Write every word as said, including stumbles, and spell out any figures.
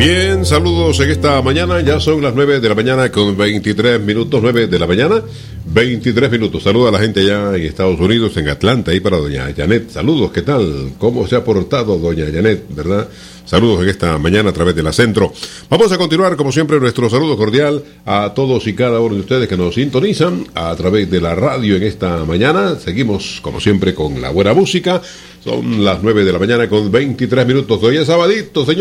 Bien, saludos en esta mañana, ya son las nueve de la mañana con veintitrés minutos, nueve de la mañana, veintitrés minutos. Saludos a la gente allá en Estados Unidos, en Atlanta, ahí para doña Janet. Saludos, ¿qué tal? ¿Cómo se ha portado doña Janet, verdad? Saludos en esta mañana a través de la Centro. Vamos a continuar, como siempre, nuestro saludo cordial a todos y cada uno de ustedes que nos sintonizan a través de la radio en esta mañana. Seguimos, como siempre, con la buena música. Son las nueve de la mañana con veintitrés minutos. Hoy es sabadito, señor.